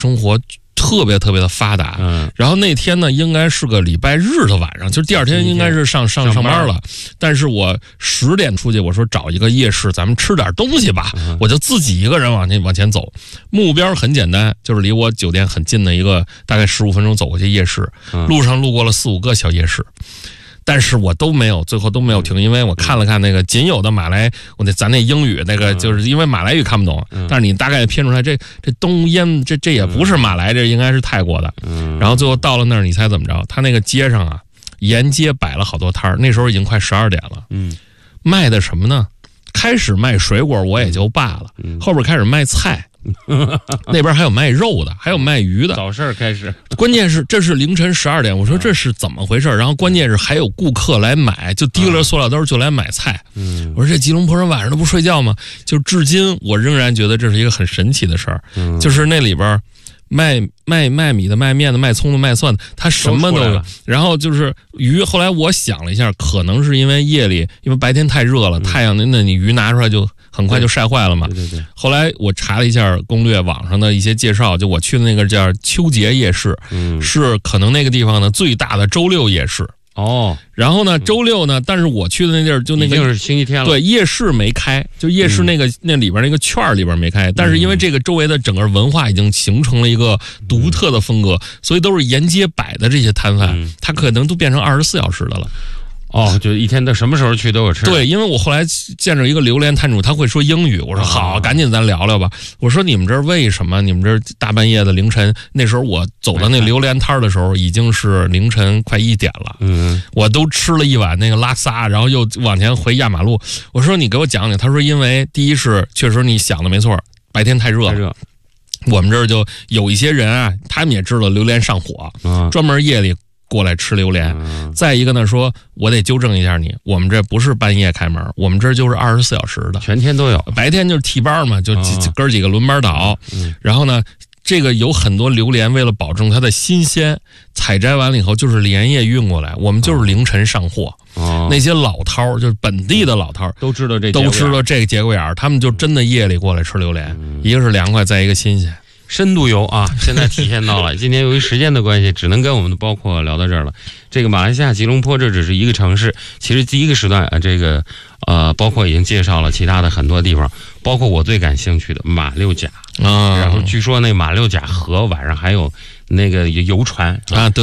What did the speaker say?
生活特别特别的发达，然后那天呢应该是个礼拜日的晚上，就是第二天应该是上班了，但是我10点出去，我说找一个夜市，咱们吃点东西吧，我就自己一个人往前走，目标很简单，就是离我酒店很近的一个大概15分钟走过去夜市，路上路过了4、5个小夜市。但是我最后都没有停，因为我看了看那个仅有的马来，咱那英语那个，就是因为马来语看不懂，但是你大概偏出来，这东烟这也不是马来，这应该是泰国的。然后最后到了那儿，你猜怎么着？他那个街上啊，沿街摆了好多摊儿，那时候已经快12点了。卖的什么呢？开始卖水果我也就罢了，后边开始卖菜。那边还有卖肉的，还有卖鱼的， 早市开始。 关键是这是凌晨12点，我说这是怎么回事？然后关键是还有顾客来买，就提了塑料兜就来买菜。我说这吉隆坡人晚上都不睡觉吗？就至今我仍然觉得这是一个很神奇的事儿，就是那里边卖米的、卖面的、卖葱的、卖蒜的，他什么都有。然后就是鱼，后来我想了一下，可能是因为夜里，因为白天太热了，太阳那你鱼拿出来就很快就晒坏了嘛。 对。 后来我查了一下攻略，网上的一些介绍，就我去的那个叫秋节夜市，是可能那个地方呢最大的周六夜市。然后呢，周六呢，但是我去的那地儿就那个已经是星期天了， 对，夜市没开，就夜市那里边那个圈里边没开，但是因为这个周围的整个文化已经形成了一个独特的风格，所以都是沿街摆的这些摊贩，它可能都变成24小时的了。 就一天的什么时候去都有吃。 对，因为我后来见着一个榴莲摊主，他会说英语，我说好，赶紧咱聊聊吧。我说你们这儿为什么？你们这儿大半夜的凌晨，那时候我走到那榴莲摊的时候，已经是凌晨快1点了。我都吃了一碗那个拉萨，然后又往前回压马路。我说你给我讲讲，他说因为第一是确实你想的没错，白天太热了。我们这儿就有一些人啊，他们也知道榴莲上火，专门夜里过来吃榴莲。再一个呢，说我得纠正一下你，我们这不是半夜开门，我们这就是24小时的， 全天都有。 白天就是替班嘛，就哥几个轮班倒。然后呢，这个有很多榴莲为了保证它的新鲜，采摘完了以后就是连夜运过来，我们就是凌晨上货。那些老饕就是本地的老饕都知道这个节骨眼儿，他们就真的夜里过来吃榴莲，一个是凉快，再一个新鲜。 深度游啊，现在体现到了。今天由于时间的关系，只能跟我们的包括聊到这儿了。这个马来西亚吉隆坡这只是一个城市，其实第一个时段包括已经介绍了其他的很多地方，包括我最感兴趣的马六甲然后据说那马六甲河晚上还有那个游船啊。对。